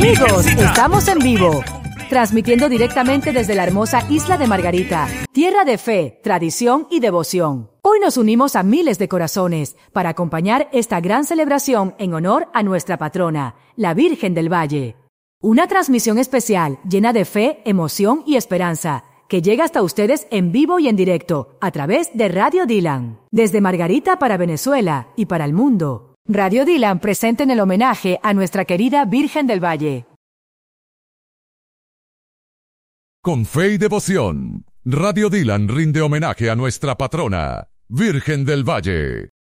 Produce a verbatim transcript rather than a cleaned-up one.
Amigos, estamos en vivo, transmitiendo directamente desde la hermosa isla de Margarita, tierra de fe, tradición y devoción. Hoy nos unimos a miles de corazones para acompañar esta gran celebración en honor a nuestra patrona, la Virgen del Valle. Una transmisión especial llena de fe, emoción y esperanza, que llega hasta ustedes en vivo y en directo, a través de Radio Dylan. Desde Margarita para Venezuela y para el mundo. Radio Dylan presenta en el homenaje a nuestra querida Virgen del Valle. Con fe y devoción, Radio Dylan rinde homenaje a nuestra patrona, Virgen del Valle.